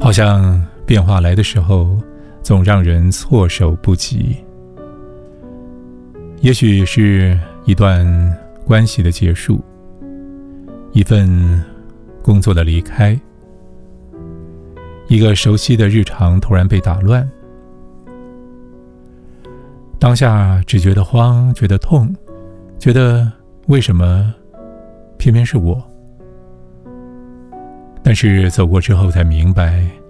好像变化来的时候，总让人措手不及。也许是一段关系的结束，一份工作的离开，一个熟悉的日常突然被打乱。当下只觉得慌，觉得痛，觉得为什么偏偏是我？但是走过之后才明白，